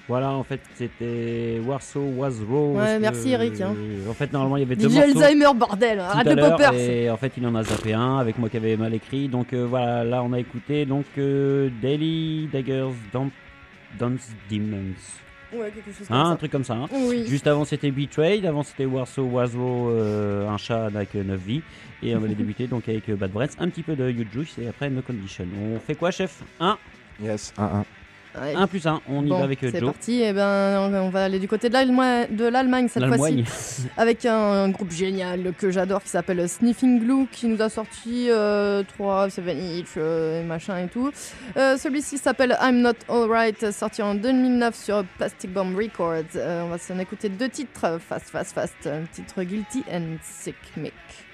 Voilà, en fait, c'était Warsaw Was Raw. Ouais, merci Eric. Hein. En fait, normalement, il y avait deux DJ morceaux Alzheimer, bordel. tout Arrête à de l'heure, poppers. et en fait, il en a zappé un avec moi qui avait mal écrit. Donc voilà, là, on a écouté donc Daily Daggers Dance Demons. Ouais, quelque chose comme Un ça. truc comme ça. Hein. Oui. Juste avant, c'était Betrayed. Avant, c'était Warsaw Was Raw, un chat avec 9 vies. Et on va débuter donc avec Bad Breath, un petit peu de Huge Juice et après No Condition. On fait quoi, chef? 1 Yes, 1-1. Ouais. 1 plus 1, on y Bon, va avec c'est Joe. parti. Et ben, on va aller du côté de l'Allemagne cette L'Allemagne. fois-ci, avec un groupe génial que j'adore qui s'appelle Sniffing Glue, qui nous a sorti 3 7-inch et machin et tout. Celui-ci s'appelle I'm Not Alright, sorti en 2009 sur Plastic Bomb Records. On va s'en écouter 2 titres, fast. Un titre Guilty and Sick Mick.